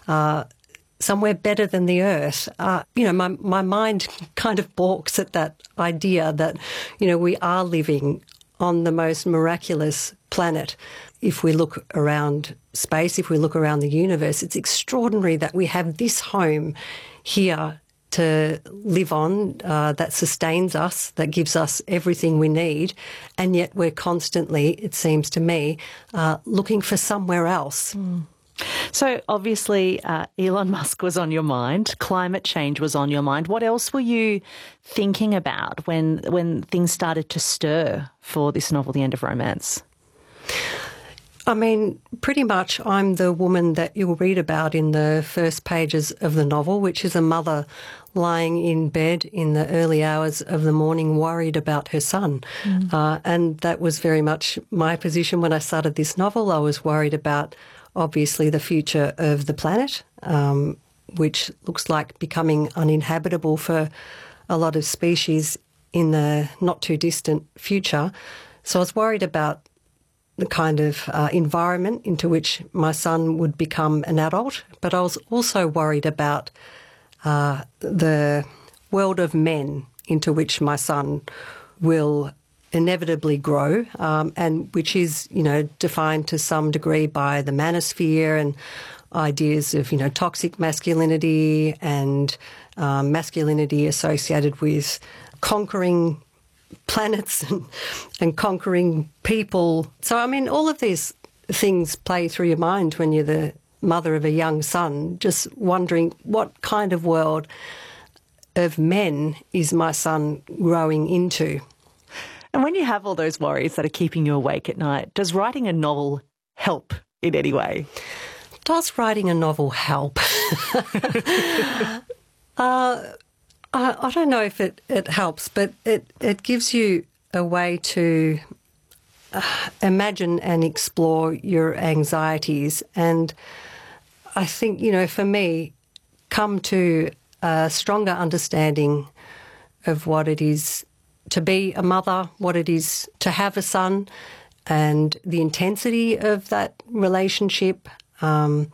somewhere better than the Earth. My mind kind of balks at that idea that, we are living on the most miraculous planet. If we look around space, if we look around the universe, it's extraordinary that we have this home here to live on, that sustains us, that gives us everything we need, and yet we're constantly, it seems to me, looking for somewhere else. So obviously Elon Musk was on your mind, climate change was on your mind. What else were you thinking about when things started to stir for this novel, The End of Romance? I mean, pretty much I'm the woman that you'll read about in the first pages of the novel, which is a mother lying in bed in the early hours of the morning worried about her son. And that was very much my position when I started this novel. I was worried about, obviously, the future of the planet, which looks like becoming uninhabitable for a lot of species in the not too distant future. So I was worried about the kind of environment into which my son would become an adult, but I was also worried about the world of men into which my son will inevitably grow, and which is, defined to some degree by the manosphere and ideas of, toxic masculinity and masculinity associated with conquering planets and conquering people. So, I mean, all of these things play through your mind when you're the mother of a young son, just wondering what kind of world of men is my son growing into. And when you have all those worries that are keeping you awake at night, does writing a novel help in any way? Does writing a novel help? I don't know if it helps, but it gives you a way to imagine and explore your anxieties. And I think, for me, come to a stronger understanding of what it is to be a mother, what it is to have a son, and the intensity of that relationship. So,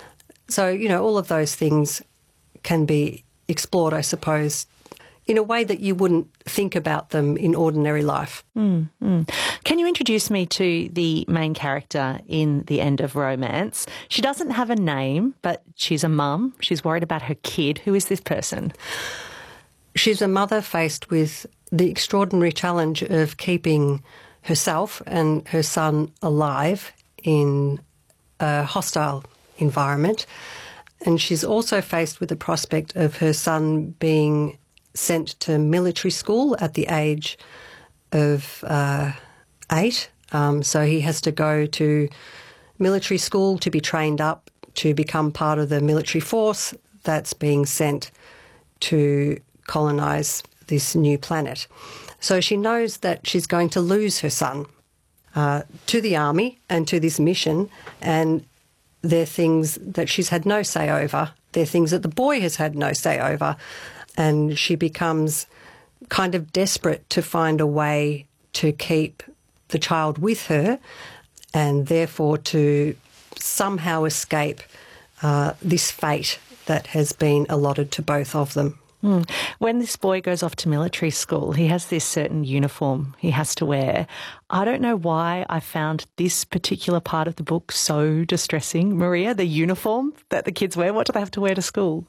all of those things can be explored, I suppose, in a way that you wouldn't think about them in ordinary life. Can you introduce me to the main character in The End of Romance? She doesn't have a name, but she's a mum. She's worried about her kid. Who is this person? She's a mother faced with the extraordinary challenge of keeping herself and her son alive in a hostile environment. And she's also faced with the prospect of her son being sent to military school at the age of 8. So he has to go to military school to be trained up to become part of the military force that's being sent to colonise this new planet. So she knows that she's going to lose her son to the army and to this mission, and they're things that she's had no say over. They're things that the boy has had no say over. And she becomes kind of desperate to find a way to keep the child with her and therefore to somehow escape this fate that has been allotted to both of them. When this boy goes off to military school, he has this certain uniform he has to wear. I don't know why I found this particular part of the book so distressing. Maria, the uniform that the kids wear, what do they have to wear to school?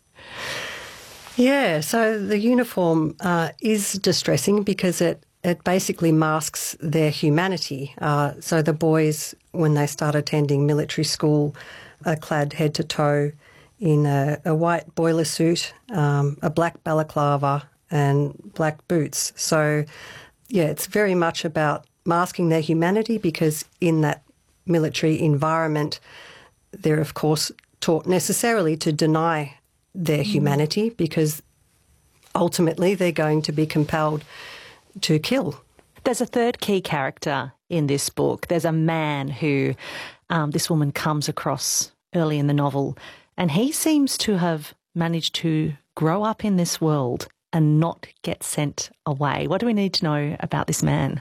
Yeah, so the uniform is distressing because it basically masks their humanity. So the boys, when they start attending military school, are clad head to toe in a white boiler suit, a black balaclava and black boots. So, yeah, it's very much about masking their humanity because in that military environment, they're, of course, taught necessarily to deny their humanity because ultimately they're going to be compelled to kill. There's a third key character in this book. There's a man who this woman comes across early in the novel, and he seems to have managed to grow up in this world and not get sent away. What do we need to know about this man?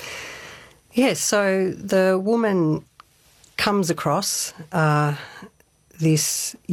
Yes, so the woman comes across this